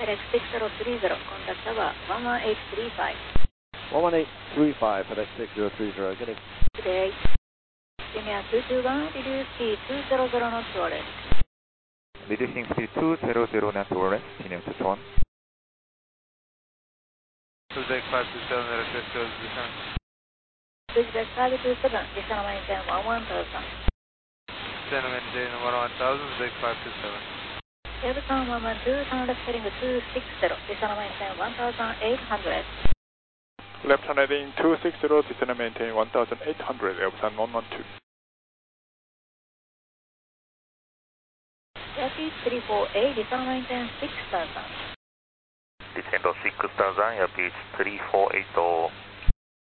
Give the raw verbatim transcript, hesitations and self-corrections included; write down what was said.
FedEx six zero three zero, contact tower one one eight three five. one one eight three five, FedEx six zero three zero, good day. Good day. Premier two two one, reduce speed two hundred knots to orange. Reducing speed two hundred knots to orange, Premium two two one. Switchback five two seven, request to descent. Switchback five two seven, descent maintain one one thousand. Descent maintain one one thousand, switchback five two seven. Aircon one one two, turn left heading two six zero, descent maintain one thousand eight hundred. Left hand heading two six zero, descent maintain one thousand eight hundred, Aircon one one two. Yapi three four eight, descent maintain six thousand. Descend six thousand, Yapi three four eight.